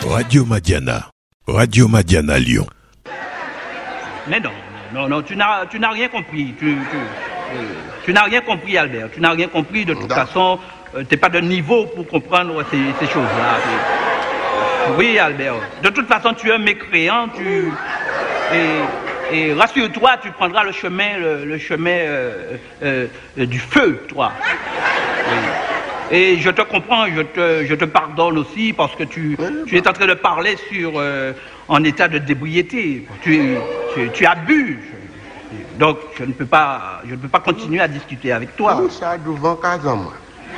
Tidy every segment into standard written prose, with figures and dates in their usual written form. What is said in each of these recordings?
Radio Madiana. Radio Madiana Lyon. Mais non, tu n'as rien compris. Tu n'as rien compris, Albert. Tu n'as rien compris. De toute façon, tu n'es pas de niveau pour comprendre ces choses-là. Oui, Albert. De toute façon, tu es un mécréant. Et rassure-toi, tu prendras le chemin du feu, toi. Oui. Et je te comprends, je te pardonne aussi parce que tu es en train de parler en état de débriété. Tu abus. Donc je ne peux pas continuer à discuter avec toi. Tout ça devant moi.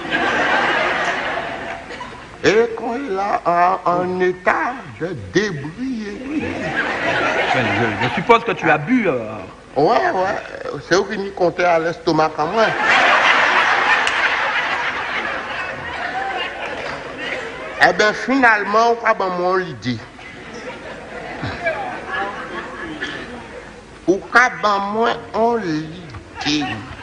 Et qu'on est là en état de débriété. Je suppose que tu as bu. Ouais. C'est où qui comptait à l'estomac à moi. Eh bien, finalement, on va mon l'idée. Ou qu'à moi on l'idée.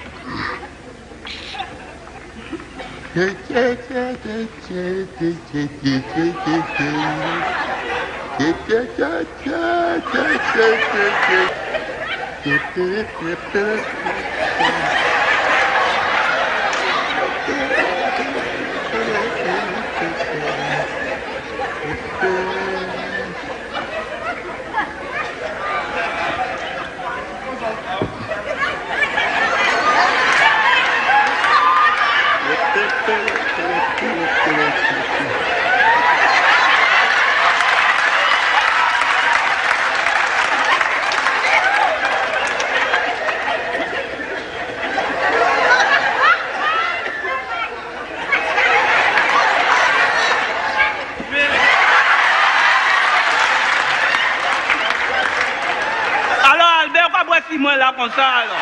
Moi là comme ça alors.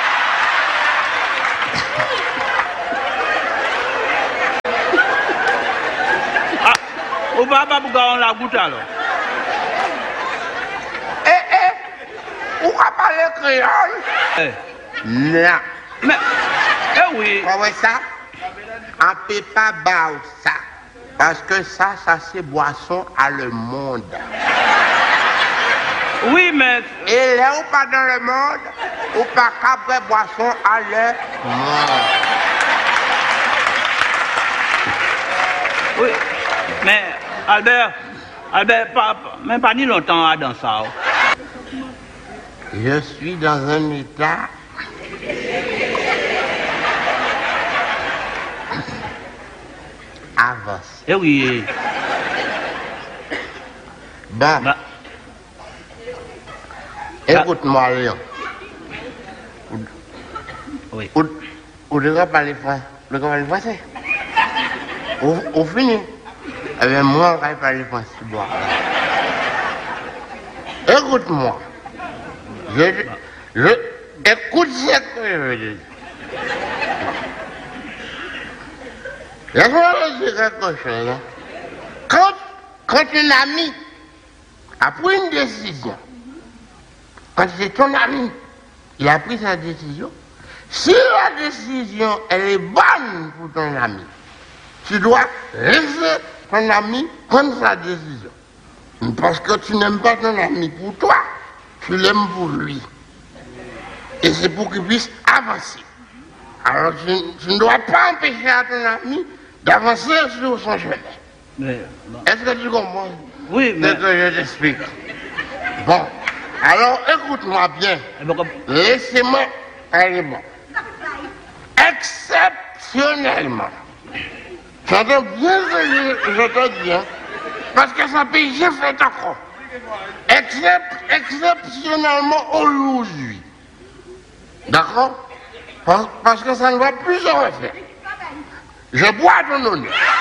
On va pas bouger la goutte alors. On va parler créole. Non. Mais, oui. Vous voyez ça? On ne peut pas boire ça. Parce que ça c'est boisson à le monde. Oui, mais... Et là, ou pas dans le monde, ou pas qu'après boisson à le monde. Oui, mais Albert, même pas ni longtemps dans ça. Je suis dans un état avancé. Eh oui. Bon. Bah. Écoute-moi, Léon. Oui. Vous devez parler français. Vous finissez. Eh bien, moi, je vais parler français. Écoute-moi. Écoute ce que je veux dire. Laisse-moi dire quelque chose. Quand un ami a pris une décision, quand c'est ton ami, il a pris sa décision. Si la décision, elle est bonne pour ton ami, tu dois laisser ton ami prendre sa décision. Parce que tu n'aimes pas ton ami pour toi, tu l'aimes pour lui. Et c'est pour qu'il puisse avancer. Alors tu ne dois pas empêcher à ton ami d'avancer sur son chemin. Est-ce que tu comprends? Oui, mais... C'est que je t'explique. Bon. Alors, écoute-moi bien. Laissez-moi aller bon. Exceptionnellement. J'entends bien ce que je te dis, hein, parce que ça peut j'ai fait encore. Exceptionnellement aujourd'hui. D'accord? Parce que ça ne va plus se refaire. Je bois ton honneur.